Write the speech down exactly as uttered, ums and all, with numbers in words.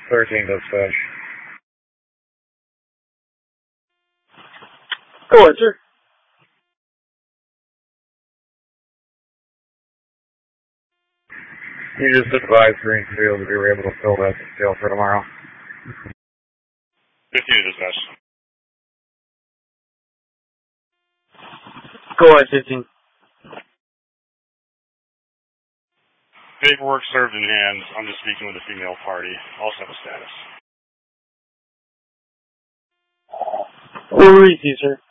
thirteen dispatch. Go ahead, sir. You just advised Greenfield if you were able to fill that detail for tomorrow. fifteen dispatch. Go ahead, fifteen. Paperwork served in hand. I'm just speaking with the female party. Also have a status. We'll read you, sir.